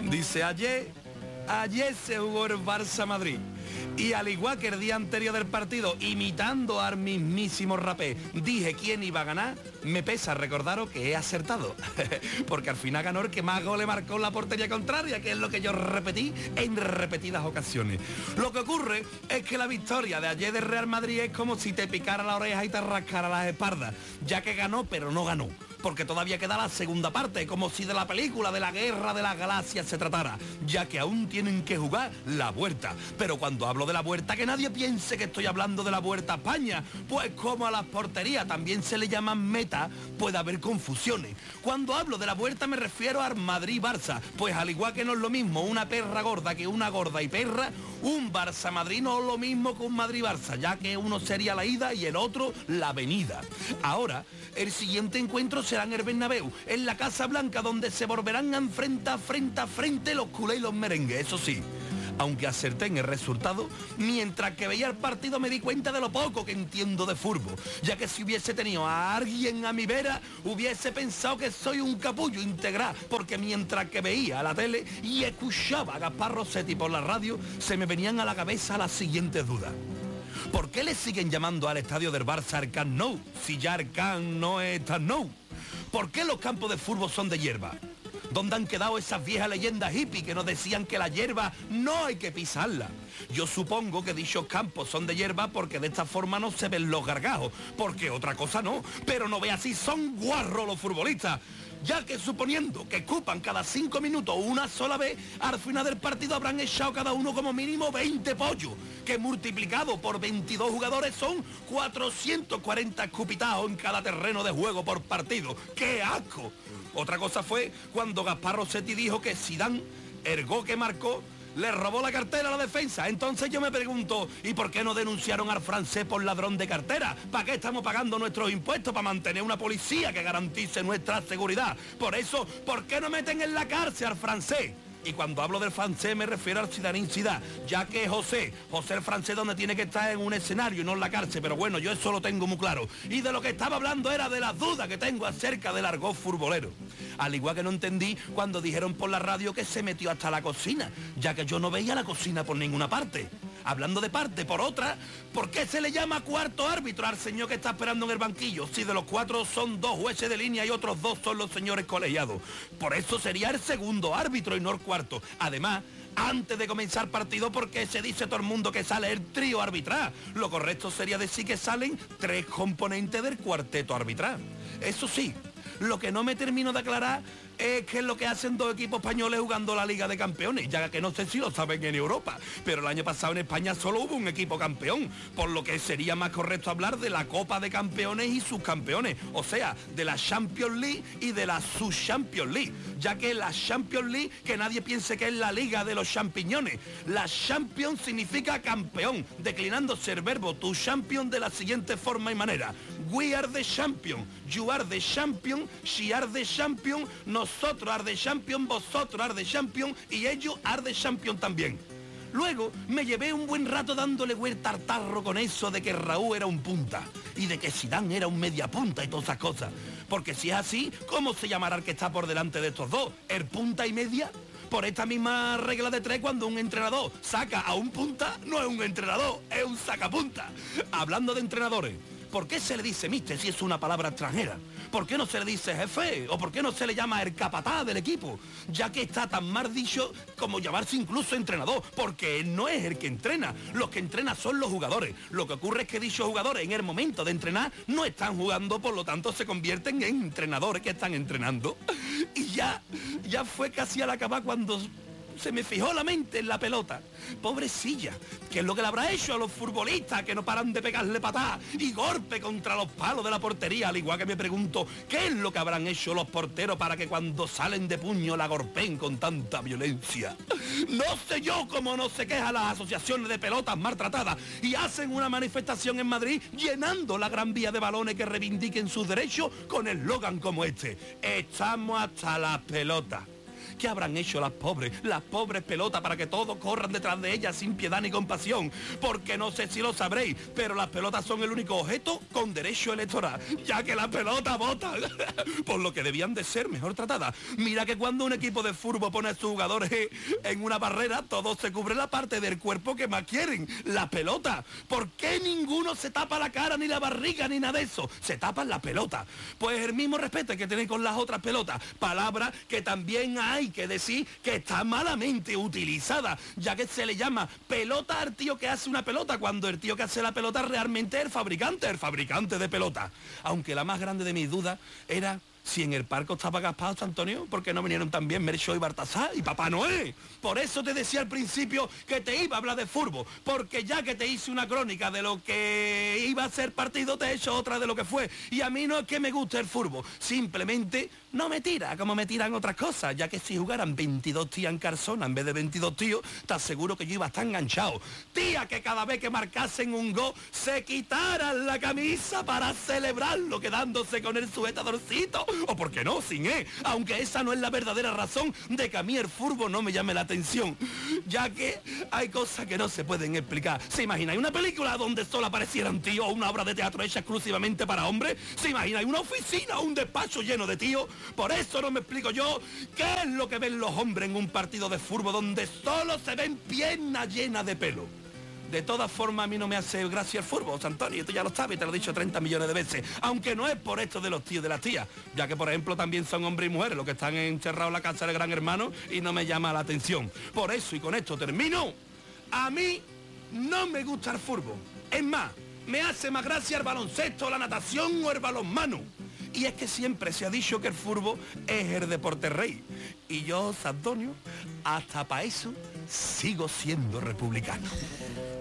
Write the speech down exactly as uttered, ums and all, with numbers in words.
Dice, ayer, ayer se jugó el Barça Madrid. Y al igual que el día anterior del partido, imitando al mismísimo Rapé, dije quién iba a ganar, me pesa recordaros que he acertado. Porque al final ganó el que más goles marcó en la portería contraria, que es lo que yo repetí en repetidas ocasiones. Lo que ocurre es que la victoria de ayer del Real Madrid es como si te picara la oreja y te rascara las espaldas, ya que ganó pero no ganó. Porque todavía queda la segunda parte, como si de la película de la Guerra de las Galaxias se tratara, ya que aún tienen que jugar la Vuelta. Pero cuando hablo de la Vuelta, que nadie piense que estoy hablando de la Vuelta a España, pues como a las porterías también se le llaman meta, puede haber confusiones. Cuando hablo de la Vuelta me refiero al Madrid-Barça, pues al igual que no es lo mismo una perra gorda que una gorda y perra, un Barça-Madrid no es lo mismo que un Madrid-Barça, ya que uno sería la ida y el otro la venida. Ahora, el siguiente encuentro será en el Bernabéu, en la Casa Blanca, donde se volverán a enfrentar frente a frente los culés y los merengues, eso sí. Aunque acerté en el resultado, mientras que veía el partido me di cuenta de lo poco que entiendo de fútbol, ya que si hubiese tenido a alguien a mi vera, hubiese pensado que soy un capullo integral, porque mientras que veía la tele y escuchaba a Gaspar Rossetti por la radio, se me venían a la cabeza las siguientes dudas. ¿Por qué le siguen llamando al estadio del Barça el Camp Nou, si ya el Camp no es Camp Nou? ¿Por qué los campos de fútbol son de hierba? ¿Dónde han quedado esas viejas leyendas hippie que nos decían que la hierba no hay que pisarla? Yo supongo que dichos campos son de hierba porque de esta forma no se ven los gargajos, porque otra cosa no. Pero no veas si son guarros los futbolistas, ya que suponiendo que ocupan cada cinco minutos una sola vez, al final del partido habrán echado cada uno como mínimo veinte pollos, que multiplicado por veintidós jugadores son cuatrocientos cuarenta escupitazos en cada terreno de juego por partido. ¡Qué asco! Otra cosa fue cuando Gaspar Rossetti dijo que Zidane, el gol que marcó, le robó la cartera a la defensa. Entonces yo me pregunto, ¿y por qué no denunciaron al francés por ladrón de cartera? ¿Para qué estamos pagando nuestros impuestos? Para mantener una policía que garantice nuestra seguridad. Por eso, ¿por qué no meten en la cárcel al francés? Y cuando hablo del francés me refiero al Zidane Zidane, ya que José, José el francés donde tiene que estar en un escenario y no en la cárcel, pero bueno, yo eso lo tengo muy claro. Y de lo que estaba hablando era de las dudas que tengo acerca del argot futbolero. Al igual que no entendí cuando dijeron por la radio que se metió hasta la cocina, ya que yo no veía la cocina por ninguna parte. Hablando de parte, por otra, ¿por qué se le llama cuarto árbitro al señor que está esperando en el banquillo? Si de los cuatro son dos jueces de línea y otros dos son los señores colegiados. Por eso sería el segundo árbitro y no el cuarto. Además, antes de comenzar partido, ¿por qué se dice todo el mundo que sale el trío arbitral? Lo correcto sería decir que salen tres componentes del cuarteto arbitral. Eso sí, lo que no me termino de aclarar es que es lo que hacen dos equipos españoles jugando la Liga de Campeones, ya que no sé si lo saben en Europa, pero el año pasado en España solo hubo un equipo campeón, por lo que sería más correcto hablar de la Copa de Campeones y sus campeones, o sea, de la Champions League y de la Sub-Champions League, ya que la Champions League, que nadie piense que es la Liga de los champiñones, la Champions significa campeón, declinándose el verbo to champion de la siguiente forma y manera: we are the champion, you are the champion, she are the champion, nosotros are the champion, vosotros are the champion y ellos are the champion también. Luego me llevé un buen rato dándole vuelta al tarro con eso de que Raúl era un punta y de que Zidane era un media punta y todas esas cosas. Porque si es así, ¿cómo se llamará el que está por delante de estos dos? ¿El punta y media? Por esta misma regla de tres, cuando un entrenador saca a un punta, no es un entrenador, es un sacapunta. Hablando de entrenadores, ¿por qué se le dice mister si es una palabra extranjera? ¿Por qué no se le dice jefe? ¿O por qué no se le llama el capataz del equipo? Ya que está tan mal dicho como llamarse incluso entrenador, porque él no es el que entrena. Los que entrenan son los jugadores. Lo que ocurre es que dichos jugadores en el momento de entrenar no están jugando, por lo tanto se convierten en entrenadores que están entrenando. Y ya, ya fue casi al acabar cuando se me fijó la mente en la pelota. Pobrecilla, ¿qué es lo que le habrá hecho a los futbolistas que no paran de pegarle patadas y golpe contra los palos de la portería? Al igual que me pregunto, ¿qué es lo que habrán hecho los porteros para que cuando salen de puño la golpeen con tanta violencia? No sé yo cómo no se quejan las asociaciones de pelotas maltratadas y hacen una manifestación en Madrid llenando la Gran Vía de balones que reivindiquen sus derechos con eslogan como este: estamos hasta las pelotas. ¿Qué habrán hecho las pobres, las pobres pelotas para que todos corran detrás de ellas sin piedad ni compasión? Porque no sé si lo sabréis, pero las pelotas son el único objeto con derecho electoral, ya que las pelotas votan, por lo que debían de ser mejor tratadas. Mira que cuando un equipo de fútbol pone a sus jugadores en una barrera, todos se cubren la parte del cuerpo que más quieren, la pelota. ¿Por qué ninguno se tapa la cara, ni la barriga, ni nada de eso? Se tapan la pelota. Pues el mismo respeto que tenéis con las otras pelotas, palabra que también hay que decir que está malamente utilizada, ya que se le llama pelota al tío que hace una pelota, cuando el tío que hace la pelota realmente es el fabricante, el fabricante de pelota. Aunque la más grande de mis dudas era si en el parque estaba Gaspar, Antonio, porque no vinieron también Melchor y Baltasar y Papá Noel. Por eso te decía al principio que te iba a hablar de fútbol, porque ya que te hice una crónica de lo que iba a ser partido, te he hecho otra de lo que fue. Y a mí no es que me guste el fútbol, simplemente no me tira como me tiran otras cosas, ya que si jugaran veintidós tías en Carzona en vez de veintidós tíos, te aseguro que yo iba a estar enganchado. Tía que cada vez que marcasen un gol se quitaran la camisa para celebrarlo, quedándose con el sujetadorcito, o por qué no, sin E, aunque esa no es la verdadera razón de que a mí el fútbol no me llame la atención, ya que hay cosas que no se pueden explicar. ¿Se imagináis una película donde solo aparecieran tíos o una obra de teatro hecha exclusivamente para hombres? ¿Se imagináis una oficina o un despacho lleno de tíos? Por eso no me explico yo qué es lo que ven los hombres en un partido de fútbol donde solo se ven piernas llenas de pelo. De todas formas, a mí no me hace gracia el fútbol, Antonio, tú ya lo sabes, te lo he dicho treinta millones de veces, aunque no es por esto de los tíos y de las tías, ya que por ejemplo también son hombres y mujeres los que están encerrados en la casa del Gran Hermano y no me llama la atención. Por eso, y con esto termino, a mí no me gusta el fútbol. Es más, me hace más gracia el baloncesto, la natación o el balonmano. Y es que siempre se ha dicho que el fútbol es el deporte rey. Y yo, Antonio, hasta para eso sigo siendo republicano.